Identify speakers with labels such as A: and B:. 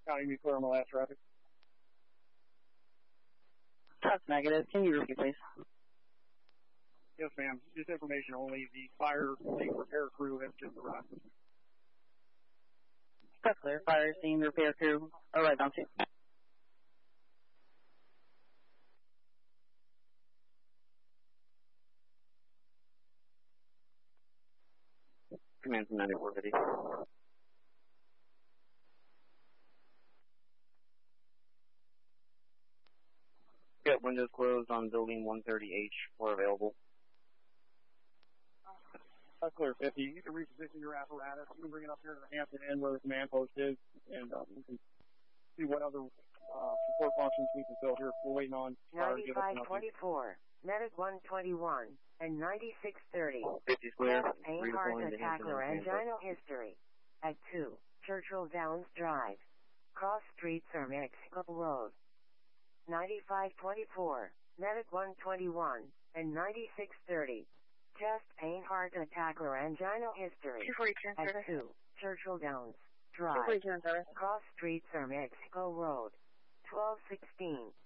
A: County be clear on the last traffic.
B: That's negative. Can you repeat, please?
A: Yes, ma'am. Just information only. The fire scene repair crew has just arrived.
B: That's clear. Fire scene repair crew arrived on scene.
C: Command from 9450. Got windows closed on building 130H. We're available.
A: That's clear, 50. You can reposition your apparatus. You can bring it up here to the Hampton Inn where the command post is, and we can see what other support functions we can fill here. We're waiting on
D: 9524, Medic 121, and 9630.
C: 50 clear.
D: Chest, pain, heart attack, laryngeal history. At 2, Churchill Downs Drive. Cross Streets or Mexico Road. 9524, Medic 121, and 9630. Chest, pain, heart attack, laryngeal history.
E: 242
D: At
E: service.
D: 2, Churchill Downs Drive.
E: 242 service.
D: Cross Streets or Mexico Road. 1216.